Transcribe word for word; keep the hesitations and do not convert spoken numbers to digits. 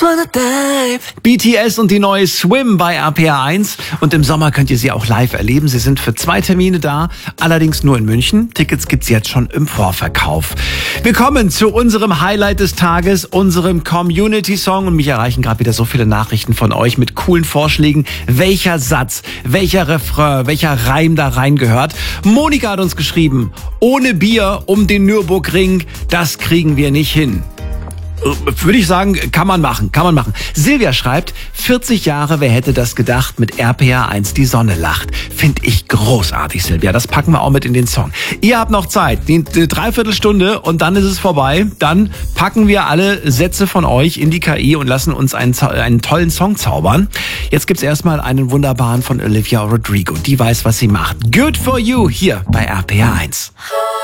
wanna dive. B T S und die neue Swim bei R P R eins. Und im Sommer könnt ihr sie auch live erleben. Sie sind für zwei Termine da, allerdings nur in München. Tickets gibt's jetzt schon im Vorverkauf. Wir kommen zu unserem Highlight des Tages, unserem Community-Song. Und mich erreichen gerade wieder so viele Nachrichten von euch mit coolen Vorschlägen, welcher Satz, welcher Refrain, welcher Reim da reingehört. Monika hat uns geschrieben, ohne Bier um den Nürburgring, das kriegen wir nicht hin. Würde ich sagen, kann man machen, kann man machen. Silvia schreibt, vierzig Jahre, wer hätte das gedacht, mit R P R eins die Sonne lacht. Finde ich großartig, Silvia. Das packen wir auch mit in den Song. Ihr habt noch Zeit, die Dreiviertelstunde und dann ist es vorbei. Dann packen wir alle Sätze von euch in die K I und lassen uns einen, einen tollen Song zaubern. Jetzt gibt's erstmal einen wunderbaren von Olivia Rodrigo. Die weiß, was sie macht. Good for you hier bei R P R eins.